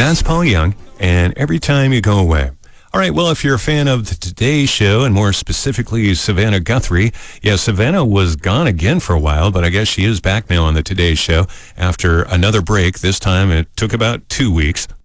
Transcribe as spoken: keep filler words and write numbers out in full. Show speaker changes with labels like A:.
A: That's Paul Young, and Every Time You Go Away. All right, well, if you're a fan of the Today Show, and more specifically Savannah Guthrie, yeah, Savannah was gone again for a while, but I guess she is back now on the Today Show after another break. This time it took about two weeks.